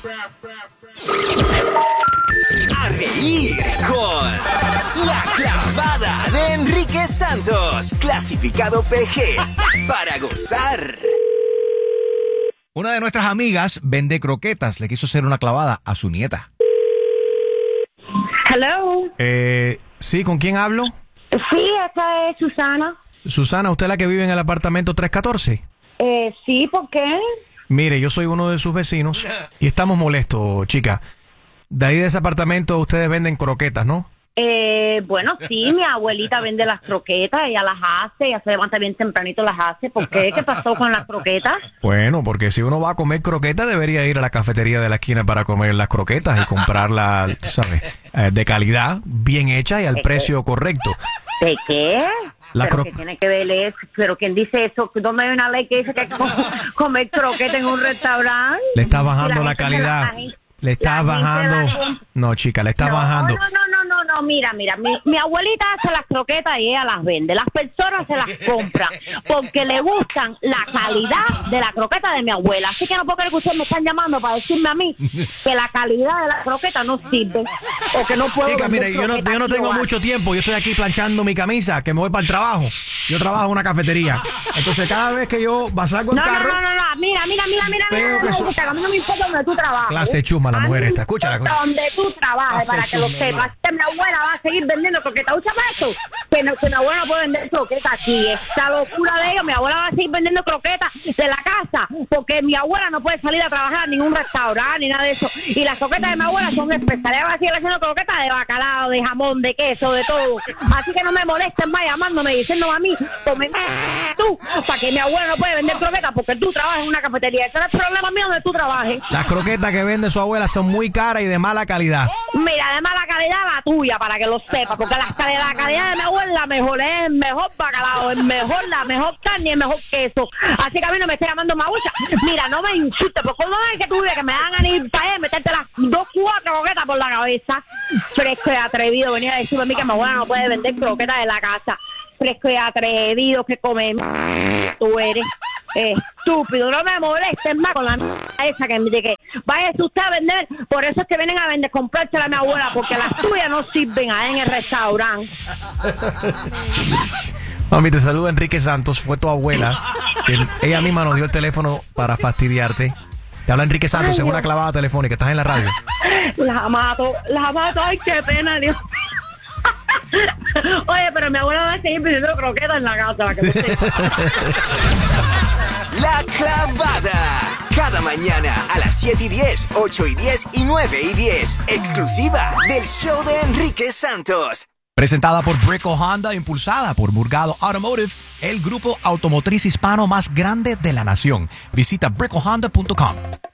A reír con La Clavada de Enrique Santos, clasificado PG, para gozar. Una de nuestras amigas vende croquetas. Le quiso hacer una clavada a su nieta. Hello. Sí, ¿con quién hablo? Sí, esta es Susana. Susana, ¿usted es la que vive en el apartamento 314? Sí, ¿por qué? Mire, yo soy uno de sus vecinos y estamos molestos, chica. De ahí de ese apartamento ustedes venden croquetas, ¿no? Bueno, sí, mi abuelita vende las croquetas, ella las hace, ella se levanta bien tempranito, las hace. ¿Por qué? ¿Qué pasó con las croquetas? Bueno, porque si uno va a comer croquetas debería ir a la cafetería de la esquina para comer las croquetas y comprarlas, tú sabes, de calidad, bien hecha y al precio correcto. ¿De qué? ¿Pero qué tiene que ver eso? ¿Pero quién dice eso? ¿Dónde hay una ley que dice que hay que comer croqueta en un restaurante? Le está bajando la calidad. Le está bajando. No, chica, le está bajando. No, mira, mi abuelita hace las croquetas y ella las vende. Las personas se las compran porque le gustan la calidad de la croqueta de mi abuela. Así que no puedo creer que ustedes me están llamando para decirme a mí que la calidad de la croqueta no sirve o que no puedo. Chica, mira, yo no tengo mucho tiempo. Yo estoy aquí planchando mi camisa, que me voy para el trabajo. Yo trabajo en una cafetería. Entonces, cada vez que yo salgo en carro... No, mira. A mí no me importa donde tú trabajas. Clase chuma la mujer esta. Escúchala. Donde tú trabajes, para que lo sepas. Mi abuela va a seguir vendiendo croquetas. ¿Usa eso? Que mi abuela no puede vender croquetas aquí. Esta locura de ellos. Mi abuela va a seguir vendiendo croquetas de la casa, porque mi abuela no puede salir a trabajar a ningún restaurante ni nada de eso. Y las croquetas de mi abuela son especiales. Ella va a seguir haciendo croquetas de bacalao, de jamón, de queso, de todo. Así que no me molesten más llamándome, diciéndome a mí, tú, para que mi abuela no puede vender croquetas porque tú trabajas en una cafetería. Ese no es el problema mío donde tú trabajes. Las croquetas que vende su abuela son muy caras y de mala calidad. Mira, de mala calidad la tuya, para que lo sepas, porque la calidad de mi abuela la mejor, es el mejor bacalao, la mejor carne y el mejor queso. Así que a mí no me esté llamando mabucha. Mira, no me insultes, porque no es que tú digas que me dan a ir para allá, meterte las 2, 4 croquetas por la cabeza. Fresco y atrevido, venía a decirme a mí que mi abuela no puede vender croquetas de la casa. Fresco y atrevido, que come tú eres. Estúpido, no me molestes más con la esa que vaya usted a vender. Por eso es que vienen a vender, comprársela a mi abuela, porque las tuyas no sirven ahí en el restaurante. Mami, te saluda Enrique Santos, fue tu abuela. Ella misma nos dio el teléfono para fastidiarte. Te habla Enrique Santos en una clavada telefónica, estás en la radio. La mato, ay, qué pena, Dios. Oye, pero mi abuela va a seguir pidiendo croquetas en la casa, para que no sepa. La Clavada. Cada mañana a las 7:10, 8:10 y 9:10. Exclusiva del show de Enrique Santos. Presentada por Brico Honda, impulsada por Murgado Automotive, el grupo automotriz hispano más grande de la nación. Visita bricohonda.com.